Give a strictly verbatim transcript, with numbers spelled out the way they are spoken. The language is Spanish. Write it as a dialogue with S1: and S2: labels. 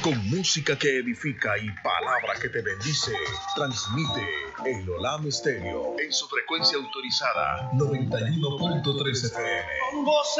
S1: Con música que edifica y palabra que te bendice, transmite el Olam Stereo en su frecuencia autorizada noventa y uno punto tres F M.